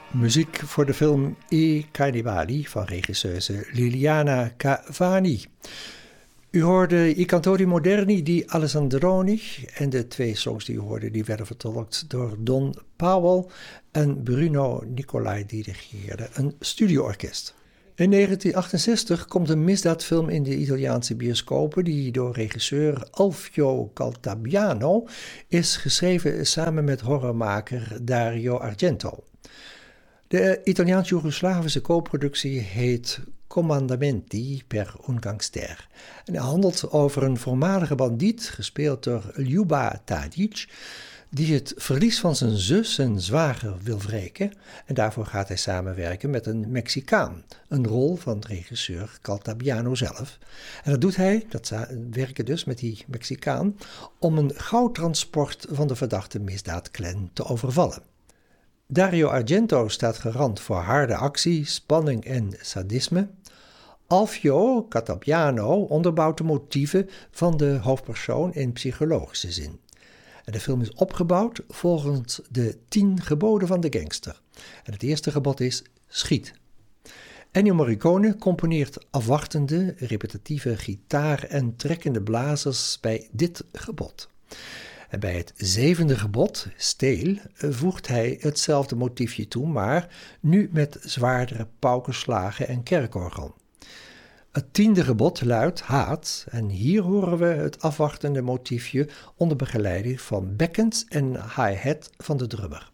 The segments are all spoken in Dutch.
Muziek voor de film I Cannibali van regisseuse Liliana Cavani. U hoorde I Cantori Moderni di Alessandroni en de twee songs die u hoorde die werden vertolkt door Don Powell en Bruno Nicolai die dirigeerde een studioorkest. In 1968 komt een misdaadfilm in de Italiaanse bioscopen die door regisseur Alfio Caltabiano is geschreven samen met horrormaker Dario Argento. De Italiaans-Joegoslavische co-productie heet Comandamenti per un gangster en handelt over een voormalige bandiet, gespeeld door Ljuba Tadic, die het verlies van zijn zus en zwager wil wreken en daarvoor gaat hij samenwerken met een Mexicaan, een rol van regisseur Caltabiano zelf. En dat doet hij, werken dus met die Mexicaan, om een goudtransport van de verdachte misdaadclan te overvallen. Dario Argento staat garant voor harde actie, spanning en sadisme. Alfio Caltabiano onderbouwt de motieven van de hoofdpersoon in psychologische zin. En de film is opgebouwd volgens de 10 geboden van de gangster. En het eerste gebod is schiet. Ennio Morricone componeert afwachtende, repetitieve gitaar en trekkende blazers bij dit gebod. En bij het 7e gebod, steel, voegt hij hetzelfde motiefje toe, maar nu met zwaardere paukenslagen en kerkorgel. Het 10e gebod luidt haat en hier horen we het afwachtende motiefje onder begeleiding van bekkens en hi-hat van de drummer.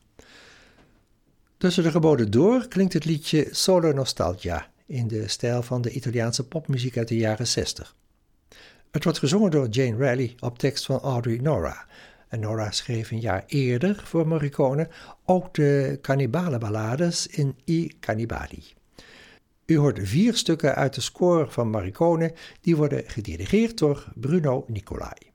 Tussen de geboden door klinkt het liedje Solo Nostalgia in de stijl van de Italiaanse popmuziek uit de jaren 60. Het wordt gezongen door Jane Raleigh op tekst van Audrey Nora. En Nora schreef een jaar eerder voor Morricone ook de cannibalenballades in I Cannibali. U hoort 4 stukken uit de score van Morricone, die worden gedirigeerd door Bruno Nicolai.